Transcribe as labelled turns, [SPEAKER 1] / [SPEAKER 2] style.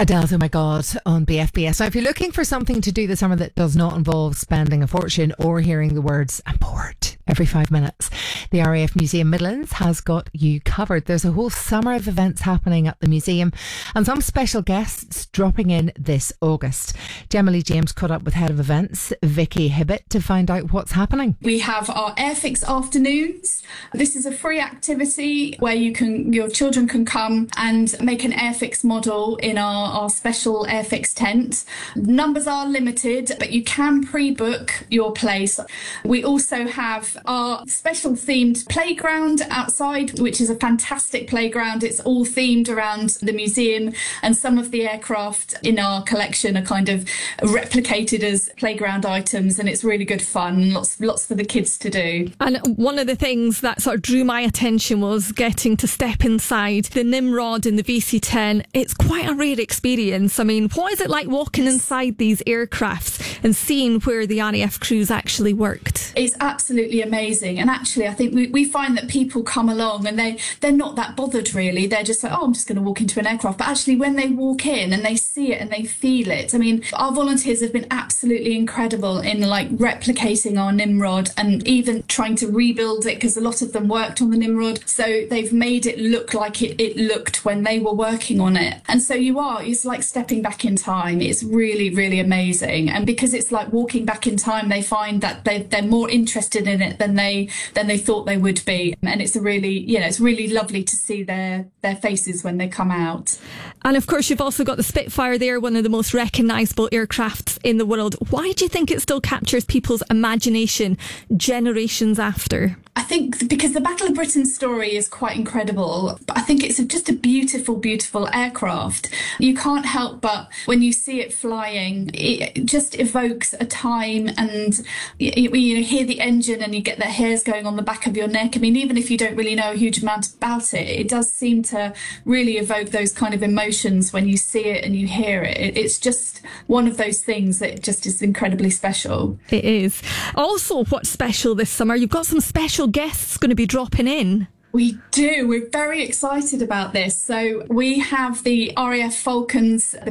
[SPEAKER 1] Adele's Oh My God on BFBS. Now, if you're looking for something to do this summer that does not involve spending a fortune or hearing the words "I'm bored" every 5 minutes, the RAF Museum Midlands has got you covered. There's a whole summer of events happening at the museum and some special guests dropping in this August. Gemma Lee James caught up with Head of Events Vicky Hibbett to find out what's happening.
[SPEAKER 2] We have our Airfix afternoons. This is a free activity where your children can come and make an Airfix model in our special Airfix tent. Numbers are limited, but you can pre-book your place. We also have our special themed playground outside, which is a fantastic playground. It's all themed around the museum, and some of the aircraft in our collection are kind of replicated as playground items, and it's really good fun. Lots for the kids to do.
[SPEAKER 3] And one of the things that sort of drew my attention was getting to step inside the Nimrod in the VC-10. It's quite a rare experience. I mean, what is it like walking inside these aircrafts and seeing where the RAF crews actually worked?
[SPEAKER 2] It's absolutely amazing. And actually, I think we find that people come along and they're not that bothered really. They're just like, oh, I'm just going to walk into an aircraft. But actually, when they walk in and they see it and they feel it, I mean, our volunteers have been absolutely incredible in like replicating our Nimrod and even trying to rebuild it, because a lot of them worked on the Nimrod. So they've made it look like it looked when they were working on it. And so it's like stepping back in time. It's really, really amazing. And because it's like walking back in time, they find that they're more interested in it than they thought they would be. And it's it's really lovely to see their faces when they come out.
[SPEAKER 3] And of course, you've also got the Spitfire there, one of the most recognisable aircrafts in the world. Why do you think it still captures people's imagination generations after?
[SPEAKER 2] I think because the Battle of Britain story is quite incredible, but I think it's just a beautiful, beautiful aircraft. You can't help but, when you see it flying, it just evokes a time, and you hear the engine and you get the hairs going on the back of your neck. I mean, even if you don't really know a huge amount about it, it does seem to really evoke those kind of emotions when you see it and you hear it. It's just one of those things that just is incredibly special.
[SPEAKER 3] It is. Also, what's special this summer, you've got some special guests going to be dropping in.
[SPEAKER 2] We do. We're very excited about this. So we have the RAF Falcons,